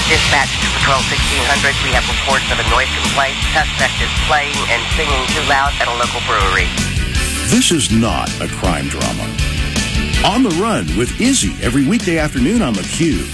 Dispatch to Patrol 1600. We have reports of a noise complaint. Suspect is playing and singing too loud at a local brewery. This is not a crime drama. On the Run with Izzy every weekday afternoon on theCUBE.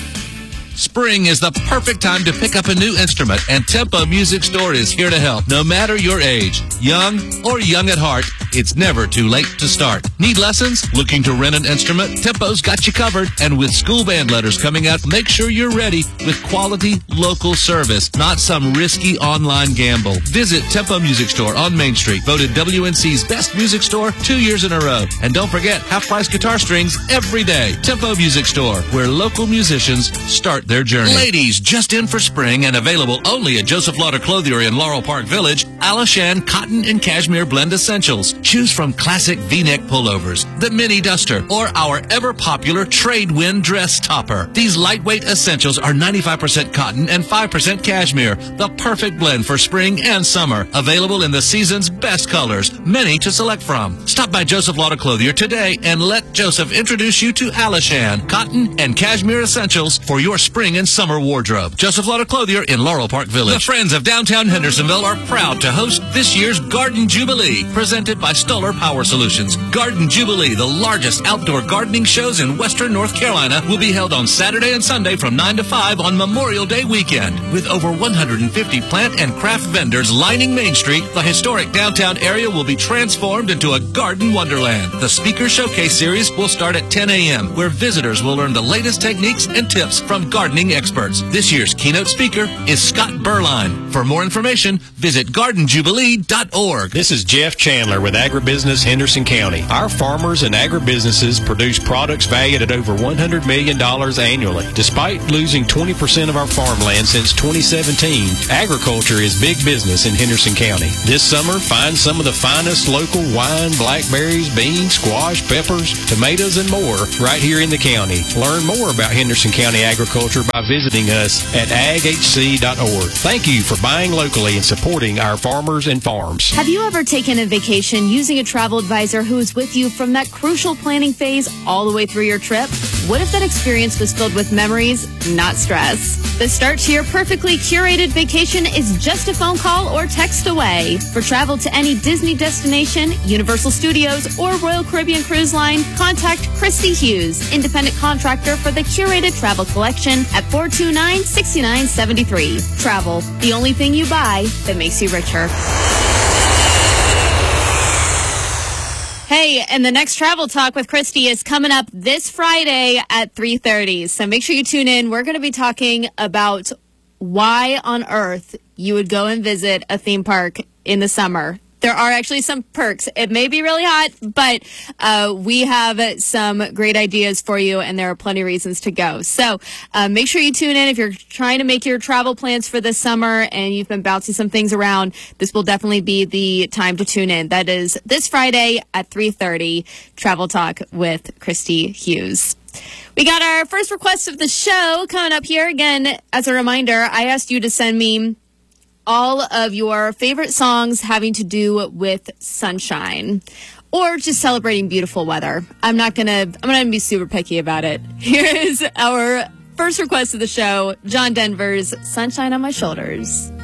Spring is the perfect time to pick up a new instrument, and Tempo Music Store is here to help. No matter your age, young or young at heart, it's never too late to start. Need lessons? Looking to rent an instrument? Tempo's got you covered. And with school band letters coming out, make sure you're ready with quality local service, not some risky online gamble. Visit Tempo Music Store on Main Street, voted WNC's best music store 2 years in a row. And don't forget, half-price guitar strings every day. Tempo Music Store, where local musicians start their journey. Ladies, just in for spring and available only at Joseph Lauder Clothier in Laurel Park Village, Alishan Cotton and Cashmere Blend Essentials. Choose from classic V-neck pullovers, the mini duster, or our ever-popular trade wind dress topper. These lightweight essentials are 95% cotton and 5% cashmere, the perfect blend for spring and summer. Available in the season's best colors, many to select from. Stop by Joseph Lauder Clothier today and let Joseph introduce you to Alishan Cotton and Cashmere Essentials for your spring and summer wardrobe. Joseph Lauder Clothier in Laurel Park Village. The Friends of Downtown Hendersonville are proud to host this year's Garden Jubilee, presented by Stoller Power Solutions. Garden Jubilee, the largest outdoor gardening shows in western North Carolina, will be held on Saturday and Sunday from 9 to 5 on Memorial Day weekend. With over 150 plant and craft vendors lining Main Street, the historic downtown area will be transformed into a garden wonderland. The Speaker Showcase Series will start at 10 a.m., where visitors will learn the latest techniques and tips from gardening experts. This year's keynote speaker is Scott Berline. For more information, visit gardenjubilee.org. This is Jeff Chandler with Agribusiness Henderson County. Our farmers and agribusinesses produce products valued at over $100 million annually. Despite losing 20% of our farmland since 2017, agriculture is big business in Henderson County. This summer, find some of the finest local wine, blackberries, beans, squash, peppers, tomatoes, and more right here in the county. Learn more about Henderson County agriculture by visiting us at aghc.org. Thank you for buying locally and supporting our farmers and farms. Have you ever taken a vacation using a travel advisor who is with you from that crucial planning phase all the way through your trip? What if that experience was filled with memories, not stress? The start to your perfectly curated vacation is just a phone call or text away. For travel to any Disney destination, Universal Studios, or Royal Caribbean Cruise Line, contact Christy Hughes, independent contractor for the curated travel collection at 429-6973. Travel, the only thing you buy that makes you richer. Hey, and the next Travel Talk with Christy is coming up this Friday at 3:30. So make sure you tune in. We're going to be talking about why on earth you would go and visit a theme park in the summer. There are actually some perks. It may be really hot, but we have some great ideas for you, and there are plenty of reasons to go. So make sure you tune in if you're trying to make your travel plans for this summer and you've been bouncing some things around. This will definitely be the time to tune in. That is this Friday at 3:30, Travel Talk with Christy Hughes. We got our first request of the show coming up here. Again, as a reminder, I asked you to send me all of your favorite songs having to do with sunshine or just celebrating beautiful weather. I'm not gonna be super picky about it. Here is our first request of the show, John Denver's Sunshine on My Shoulders.